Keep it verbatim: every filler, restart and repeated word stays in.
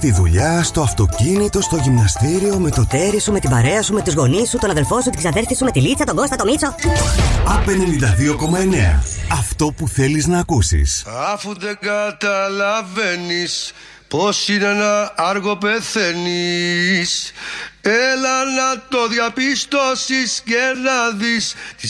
στη δουλειά, στο αυτοκίνητο, στο γυμναστήριο, με το τέρι σου, με την παρέα σου, με τους γονείς σου, τον αδελφό σου, την ξαδέρφη σου, με τη Λίτσα, τον Κώστα, τον Μίτσο. Απ' ενενήντα δύο κόμμα εννέα. Αυτό που θέλεις να ακούσεις. Αφού δεν καταλαβαίνεις πως είναι να άργο πεθαίνεις, έλα να το διαπιστώσεις και να δεις τη